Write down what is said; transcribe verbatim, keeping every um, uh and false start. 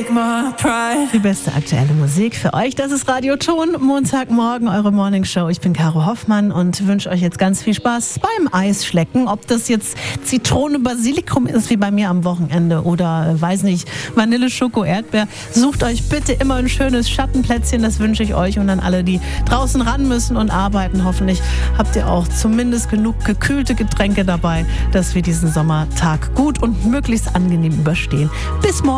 take my pride. Die beste aktuelle Musik für euch, das ist Radio Ton, Montagmorgen, eure Morningshow. Ich bin Caro Hoffmann und wünsche euch jetzt ganz viel Spaß beim Eisschlecken. Ob das jetzt Zitrone, Basilikum ist, wie bei mir am Wochenende, oder, äh, weiß nicht, Vanille, Schoko, Erdbeer. Sucht euch bitte immer ein schönes Schattenplätzchen, das wünsche ich euch. Und an alle, die draußen ran müssen und arbeiten, hoffentlich habt ihr auch zumindest genug gekühlte Getränke dabei, dass wir diesen Sommertag gut und möglichst angenehm überstehen. Bis morgen.